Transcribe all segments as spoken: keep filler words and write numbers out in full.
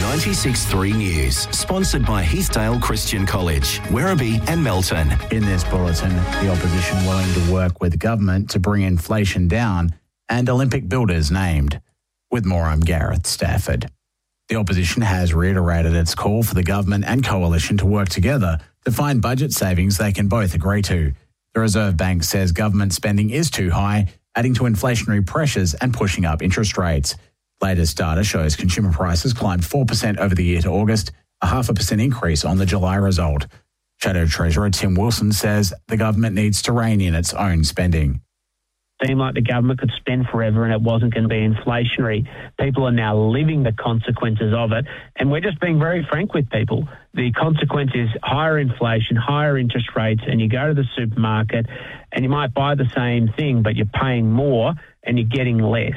ninety-six point three News, sponsored by Heathdale Christian College, Werribee and Melton. In this bulletin, the opposition willing to work with government to bring inflation down and Olympic builders named. With more, I'm Gareth Stafford. The opposition has reiterated its call for the government and coalition to work together to find budget savings they can both agree to. The Reserve Bank says government spending is too high, adding to inflationary pressures and pushing up interest rates. Latest data shows consumer prices climbed four percent over the year to August, a half a percent increase on the July result. Shadow Treasurer Tim Wilson says the government needs to rein in its own spending. Seemed like the government could spend forever and it wasn't going to be inflationary. People are now living the consequences of it, and we're just being very frank with people. The consequence is higher inflation, higher interest rates, and you go to the supermarket and you might buy the same thing, but you're paying more and you're getting less.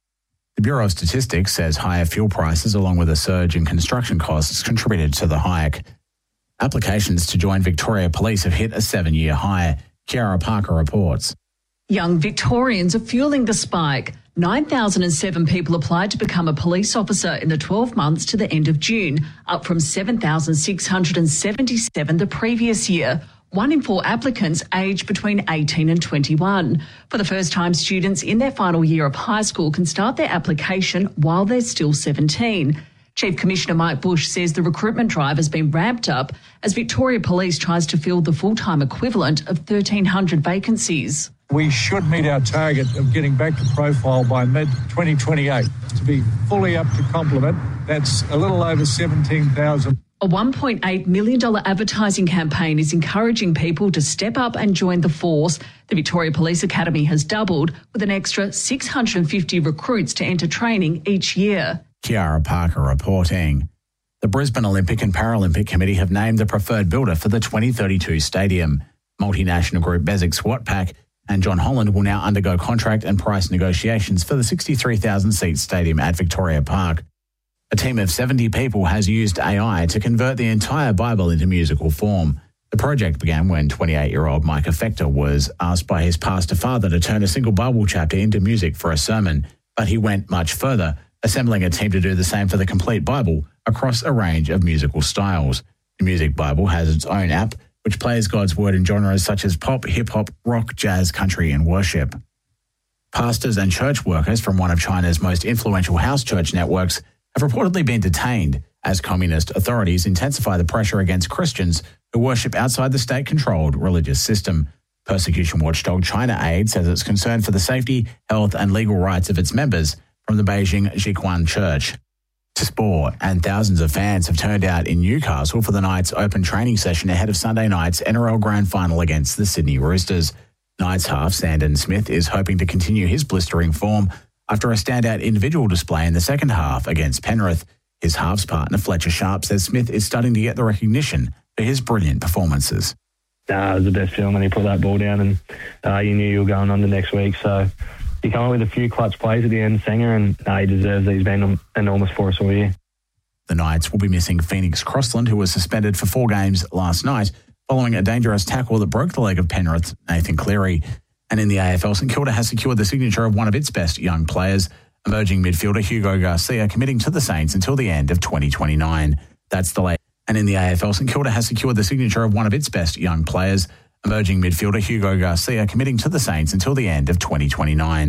The Bureau of Statistics says higher fuel prices along with a surge in construction costs contributed to the hike. Applications to join Victoria Police have hit a seven-year high. Kiara Parker reports. Young Victorians are fueling the spike. nine thousand seven people applied to become a police officer in the twelve months to the end of June, up from seven thousand six hundred seventy-seven the previous year. One in four applicants aged between eighteen and twenty-one. For the first time, students in their final year of high school can start their application while they're still seventeen. Chief Commissioner Mike Bush says the recruitment drive has been ramped up as Victoria Police tries to fill the full-time equivalent of thirteen hundred vacancies. We should meet our target of getting back to profile by mid twenty twenty-eight. To be fully up to complement, that's a little over seventeen thousand. A one point eight million dollars advertising campaign is encouraging people to step up and join the force. The Victoria Police Academy has doubled with an extra six hundred fifty recruits to enter training each year. Kiara Parker reporting. The Brisbane Olympic and Paralympic Committee have named the preferred builder for the twenty thirty-two stadium. Multinational group Bezic SWATPAC and John Holland will now undergo contract and price negotiations for the sixty-three thousand seat stadium at Victoria Park. A team of seventy people has used A I to convert the entire Bible into musical form. The project began when twenty-eight-year-old Micah Fector was asked by his pastor father to turn a single Bible chapter into music for a sermon, but he went much further, assembling a team to do the same for the complete Bible across a range of musical styles. The Music Bible has its own app, which plays God's word in genres such as pop, hip-hop, rock, jazz, country and worship. Pastors and church workers from one of China's most influential house church networks have reportedly been detained as communist authorities intensify the pressure against Christians who worship outside the state-controlled religious system. Persecution watchdog China Aid says it's concerned for the safety, health and legal rights of its members from the Beijing Jiquan Church. To sport, and thousands of fans have turned out in Newcastle for the Knights' open training session ahead of Sunday night's N R L Grand Final against the Sydney Roosters. Knights half Sandon Smith is hoping to continue his blistering form after a standout individual display in the second half against Penrith. His halves partner Fletcher Sharp says Smith is starting to get the recognition for his brilliant performances. Uh, it was the best feeling when he put that ball down and uh, you knew you were going on the next week. So he came up with a few clutch plays at the end, Sanger, and uh, he deserves it. He's been enormous for us all year. The Knights will be missing Phoenix Crossland, who was suspended for four games last night following a dangerous tackle that broke the leg of Penrith's Nathan Cleary. And in the A F L, St Kilda has secured the signature of one of its best young players, emerging midfielder Hugo Garcia, committing to the Saints until the end of twenty twenty-nine. That's the latest. And in the A F L, St Kilda has secured the signature of one of its best young players, emerging midfielder Hugo Garcia, committing to the Saints until the end of twenty twenty-nine.